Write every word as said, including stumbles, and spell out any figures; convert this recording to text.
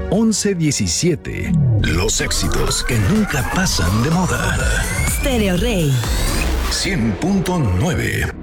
once diecisiete. Los éxitos que nunca pasan de moda. Stereo Rey. cien punto nueve.